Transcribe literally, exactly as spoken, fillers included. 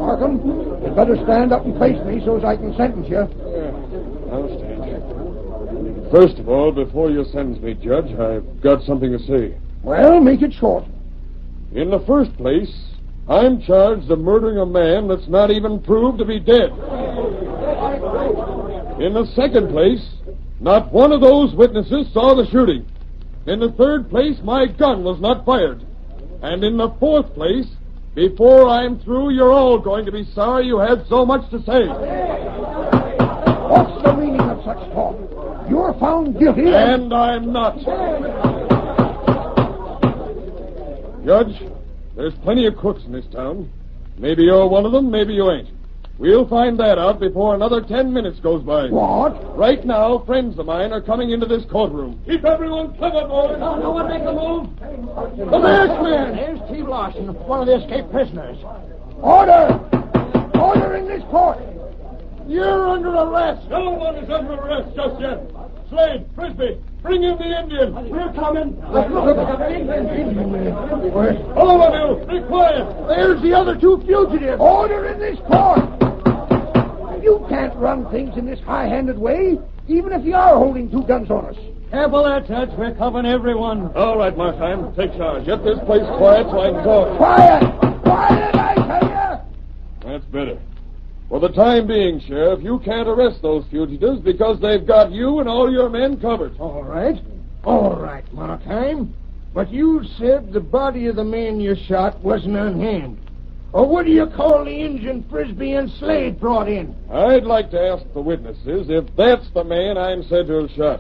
Markham, you'd better stand up and face me so as I can sentence you. Yeah, I'll stand. First of all, before you sentence me, Judge, I've got something to say. Well, make it short. In the first place, I'm charged of murdering a man that's not even proved to be dead. In the second place, not one of those witnesses saw the shooting. In the third place, my gun was not fired. And in the fourth place, before I'm through, you're all going to be sorry you had so much to say. What's the meaning of such talk? You're found guilty. And I'm not. Judge, there's plenty of crooks in this town. Maybe you're one of them, maybe you ain't. We'll find that out before another ten minutes goes by. What? Right now, friends of mine are coming into this courtroom. Keep everyone covered, boys. No, no one make a move. The masked man! There's Steve Larson, one of the escaped prisoners. Order! Order in this court! You're under arrest. No one is under arrest just yet. Slade, Frisbee, bring in the Indian. We're coming. All of you, be quiet. There's the other two fugitives. Order in this court! You can't run things in this high-handed way, even if you are holding two guns on us. Careful there, Judge. We're covering everyone. All right, Markheim, take charge. Get this place quiet so I can talk. Quiet! Quiet, I tell you! That's better. For the time being, Sheriff, you can't arrest those fugitives because they've got you and all your men covered. All right. All right, Markheim. But you said the body of the man you shot wasn't on hand. Or what do you call the Injun Frisbee and Slade brought in? I'd like to ask the witnesses if that's the man I'm said to have shot.